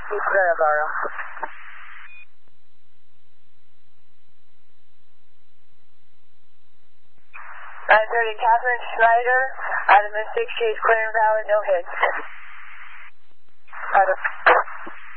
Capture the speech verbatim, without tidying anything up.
Keep Clarabaro. nine thirty, Catherine Schneider, out of Mystic Chase, Clear Valley, no hits. Out of